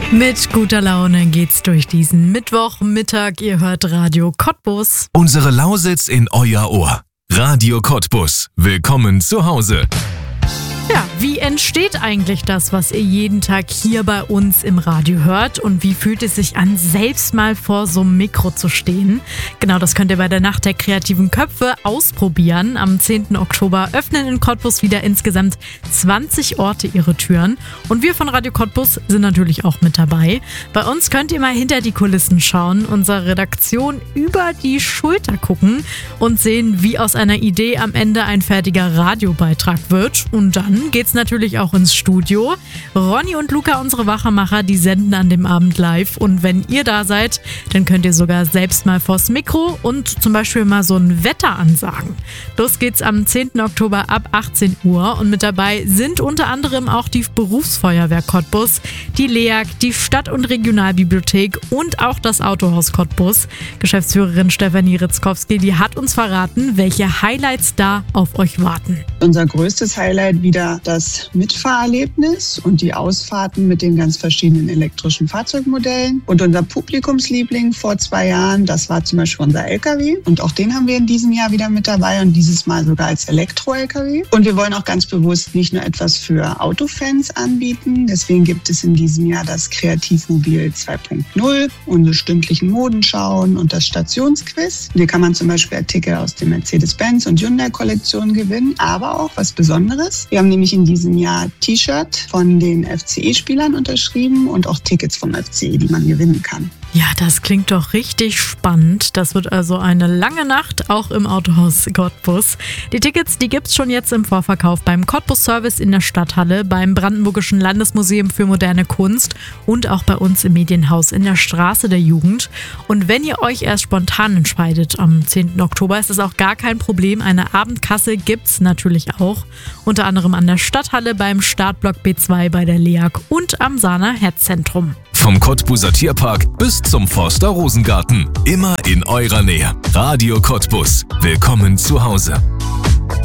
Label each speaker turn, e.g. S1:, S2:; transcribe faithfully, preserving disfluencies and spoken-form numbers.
S1: Mit guter Laune geht's durch diesen Mittwochmittag. Ihr hört Radio Cottbus.
S2: Unsere Lausitz in euer Ohr. Radio Cottbus. Willkommen zu Hause.
S1: Ja, wie entsteht eigentlich das, was ihr jeden Tag hier bei uns im Radio hört? Und wie fühlt es sich an, selbst mal vor so einem Mikro zu stehen? Genau, das könnt ihr bei der Nacht der kreativen Köpfe ausprobieren. Am zehnten Oktober öffnen in Cottbus wieder insgesamt zwanzig Orte ihre Türen. Und wir von Radio Cottbus sind natürlich auch mit dabei. Bei uns könnt ihr mal hinter die Kulissen schauen, unserer Redaktion über die Schulter gucken und sehen, wie aus einer Idee am Ende ein fertiger Radiobeitrag wird. Und dann geht's natürlich auch ins Studio. Ronny und Luca, unsere Wachmacher, die senden an dem Abend live. Und wenn ihr da seid, dann könnt ihr sogar selbst mal vors Mikro und zum Beispiel mal so ein Wetter ansagen. Los geht's am zehnten Oktober ab achtzehn Uhr. Und mit dabei sind unter anderem auch die Berufsfeuerwehr Cottbus, die L E A G, die Stadt- und Regionalbibliothek und auch das Autohaus Cottbus. Geschäftsführerin Stefanie Ritzkowski, die hat uns verraten, welche Highlights da auf euch warten.
S3: Unser größtes Highlight wieder das Mitfahrerlebnis und die Ausfahrten mit den ganz verschiedenen elektrischen Fahrzeugmodellen. Und unser Publikumsliebling vor zwei Jahren, das war zum Beispiel unser L K W. Und auch den haben wir in diesem Jahr wieder mit dabei und dieses Mal sogar als Elektro-L K W. Und wir wollen auch ganz bewusst nicht nur etwas für Autofans anbieten. Deswegen gibt es in diesem Jahr das Kreativmobil zwei Punkt null, unsere stündlichen Modenschauen und das Stationsquiz. Hier kann man zum Beispiel Artikel aus den Mercedes-Benz und Hyundai-Kollektionen gewinnen, aber auch was Besonderes. Wir haben nämlich in diesem Jahr T-Shirt von den F C E-Spielern unterschrieben und auch Tickets vom F C E, die man gewinnen kann.
S1: Ja, das klingt doch richtig spannend. Das wird also eine lange Nacht, auch im Autohaus Cottbus. Die Tickets, die gibt's schon jetzt im Vorverkauf beim Cottbus Service in der Stadthalle, beim Brandenburgischen Landesmuseum für moderne Kunst und auch bei uns im Medienhaus in der Straße der Jugend. Und wenn ihr euch erst spontan entscheidet am zehnten Oktober, ist das auch gar kein Problem. Eine Abendkasse gibt's natürlich auch. Unter anderem an der Stadthalle, beim Startblock B zwei bei der L E A G und am Sahner Herzzentrum.
S2: Vom Cottbuser Tierpark bis zum Forster Rosengarten. Immer in eurer Nähe. Radio Cottbus. Willkommen zu Hause.